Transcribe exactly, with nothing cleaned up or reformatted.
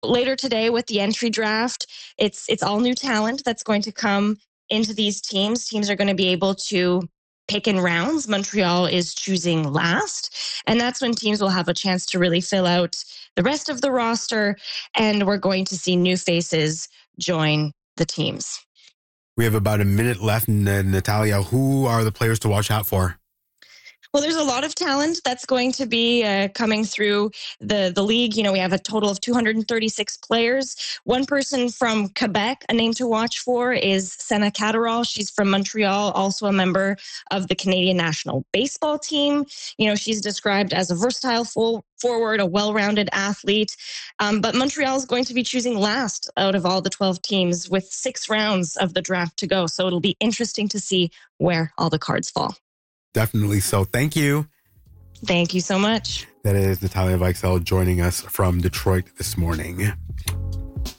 later today with the entry draft, it's it's all new talent that's going to come into these teams. Teams are going to be able to pick in rounds. Montreal is choosing last, and that's when teams will have a chance to really fill out the rest of the roster, and we're going to see new faces join the teams. We have about a minute left, Natalia. Who are the players to watch out for? Well, there's a lot of talent that's going to be uh, coming through the, the league. You know, we have a total of two hundred thirty-six players. One person from Quebec, a name to watch for, is Senna Catterall. She's from Montreal, also a member of the Canadian national baseball team. You know, she's described as a versatile full forward, a well-rounded athlete. Um, but Montreal is going to be choosing last out of all the twelve teams with six rounds of the draft to go. So it'll be interesting to see where all the cards fall. Definitely so. Thank you. Thank you so much. That is Natalia Weichsel joining us from Detroit this morning.